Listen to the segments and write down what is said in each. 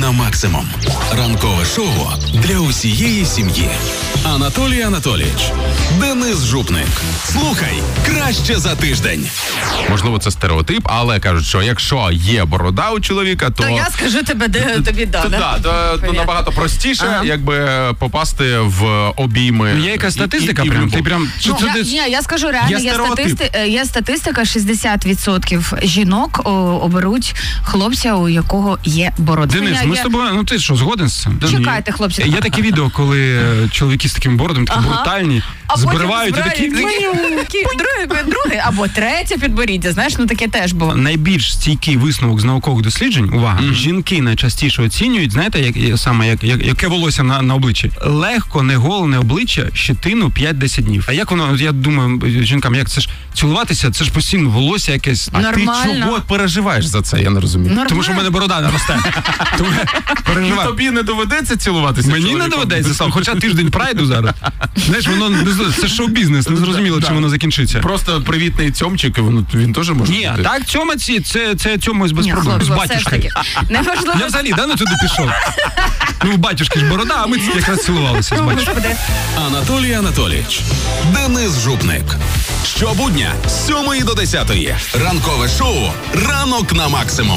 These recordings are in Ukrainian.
на максимум. Ранкове шоу для усієї сім'ї. Анатолій Анатолійович, Денис Жупник. Слухай краще за тиждень. Можливо, це стереотип, але кажуть, що якщо є борода у чоловіка, то я скажу тобі то набагато простіше, якби попасти в обійми. Є якась статистика я скажу реально, є статистика, 60% жінок оберуть хлопця, у якого є борода. Денис, ми з тобою, ти що, згоден з цим? Чекайте, хлопці. Є такі відео, коли чоловіки з такими бородами, такі брутальні, збривають і такі... Друге або третє підборіддя, знаєш, таке теж було. Найбільш стійкий висновок з наукових досліджень, увага, жінки найчастіше оцінюють, знаєте, яке волосся на обличчі? Легко неголене обличчя, щетину 5-10 днів. А як воно, я думаю, жінкам, як це ж цілуватися, це ж постійно волосся якесь. А ти чого переживаєш за це, я не розумію. Нормально. Тому що в мене борода не росте. І тобі не доведеться цілуватися? Мені не доведеться, хоча тиждень прайду зараз. Знаєш, воно, це шоу-бізнес, не зрозуміло, чим воно закінчиться. Просто привітний цьомчик, він теж може бути. Ні, так, цьомаці, це цьомусь без проблем. З батюшки. Я взагалі, не туди пішов. У батюшки ж борода, а ми якраз цілувалися з батюшкою. Анатолій Анатолійович, Денис Жупник. Щобудня з 7 до 10. Ранкове шоу «Ранок на максимум».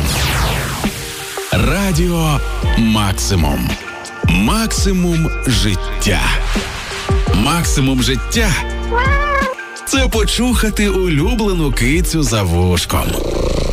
Радіо Максимум. Максимум життя. Максимум життя – це почухати улюблену кицю за вушком.